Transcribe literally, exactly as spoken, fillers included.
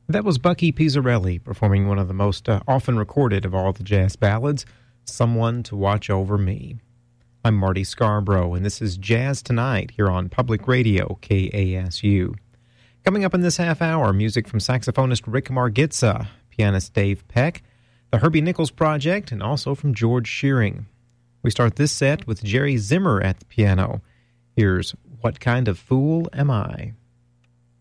That was Bucky Pizzarelli performing one of the most uh, often recorded of all the jazz ballads, Someone to Watch Over Me. I'm Marty Scarborough, and this is Jazz Tonight here on Public Radio, K A S U. Coming up in this half hour, music from saxophonist Rick Margitza, pianist Dave Peck, the Herbie Nichols Project, and also from George Shearing. We start this set with Jerry Zimmer at the piano. Here's What Kind of Fool Am I?